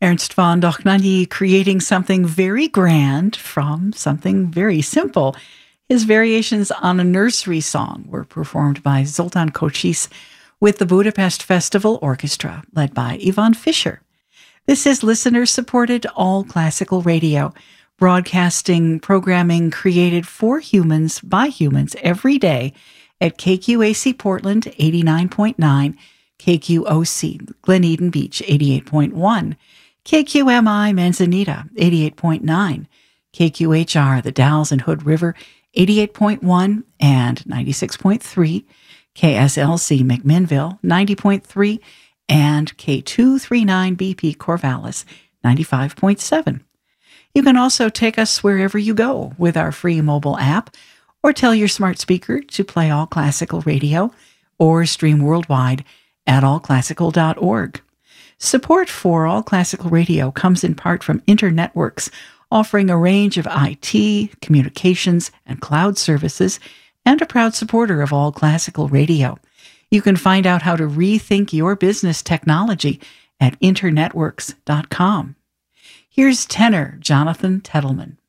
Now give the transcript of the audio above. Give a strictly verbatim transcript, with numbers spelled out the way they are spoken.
Ernst von Dohnanyi creating something very grand from something very simple. His variations on a nursery song were performed by Zoltan Kocsis with the Budapest Festival Orchestra, led by Ivan Fischer. This is listener-supported all classical radio, broadcasting programming created for humans by humans every day at K Q A C Portland eighty-nine point nine, K Q O C Glen Eden Beach eighty-eight point one, K Q M I Manzanita eighty-eight point nine, K Q H R The Dalles and Hood River eighty-eight point one and ninety-six point three, K S L C McMinnville ninety point three, and K two thirty-nine B P Corvallis ninety-five point seven. You can also take us wherever you go with our free mobile app, or tell your smart speaker to play All Classical Radio, or stream worldwide at all classical dot org. Support for All Classical Radio comes in part from Internetworks, offering a range of I T, communications, and cloud services, and a proud supporter of All Classical Radio. You can find out how to rethink your business technology at internetworks dot com. Here's tenor Jonathan Tettleman.